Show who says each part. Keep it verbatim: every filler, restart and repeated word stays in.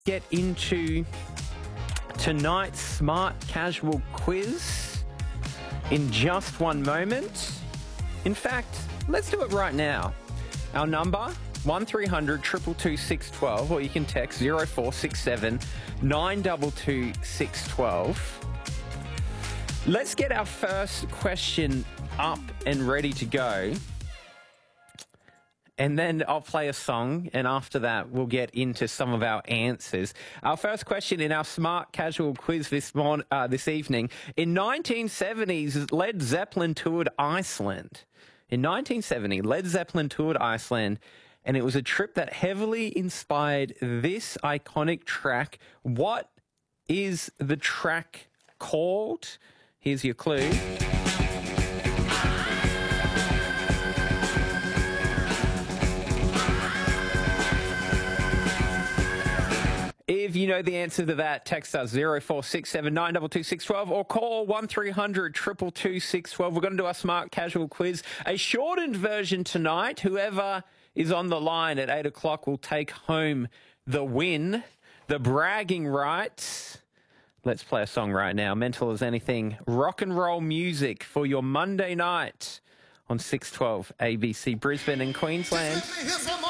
Speaker 1: Get into tonight's smart casual quiz in just one moment. In fact, let's do it right now. Our number, one three hundred two two two six one two, or you can text zero four six seven nine two two six one two. Let's get our first question up and ready to go. And then I'll play a song, and after that, we'll get into some of our answers. Our first question in our smart casual quiz this morning, uh, this evening. In nineteen seventies, Led Zeppelin toured Iceland. In nineteen seventy, Led Zeppelin toured Iceland, and it was a trip that heavily inspired this iconic track. What is the track called? Here's your clue. If you know the answer to that, text us zero four six seven nine two two six one two or call one three hundred two two two six one two. We're going to do our smart casual quiz, a shortened version tonight. Whoever is on the line at eight o'clock will take home the win, the bragging rights. Let's play a song right now. Mental as anything. Rock and roll music for your Monday night on six twelve A B C Brisbane and Queensland.